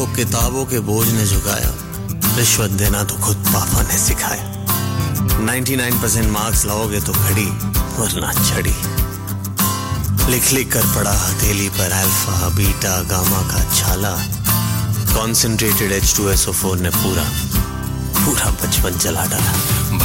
को किताबों के बोझ ने झुकाया, रिश्वत देना तो खुद पापा ने सिखाया। 99% मार्क्स लाओगे तो घड़ी वरना छड़ी। लिख लिख कर पढ़ा हथेली पर अल्फा बीटा गामा का छाला। कॉन्सेंट्रेटेड H2SO4 ने पूरा बचपन जला डाला।